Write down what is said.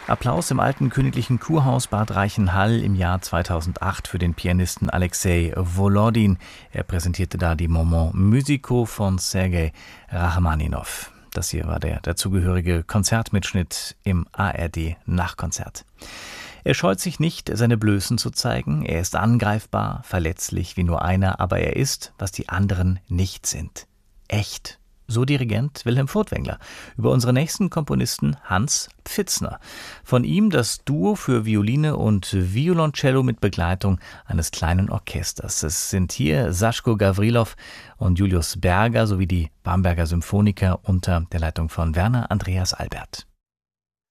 Applaus im alten königlichen Kurhaus Bad Reichenhall im Jahr 2008 für den Pianisten Alexei Volodin. Er präsentierte da die Moments musicaux von Sergei Rachmaninow. Das hier war der dazugehörige Konzertmitschnitt im ARD-Nachkonzert. Er scheut sich nicht, seine Blößen zu zeigen. Er ist angreifbar, verletzlich wie nur einer, aber er ist, was die anderen nicht sind. Echt. So Dirigent Wilhelm Furtwängler über unseren nächsten Komponisten Hans Pfitzner. Von ihm das Duo für Violine und Violoncello mit Begleitung eines kleinen Orchesters. Es sind hier Saschko Gavrilov und Julius Berger sowie die Bamberger Symphoniker unter der Leitung von Werner Andreas Albert.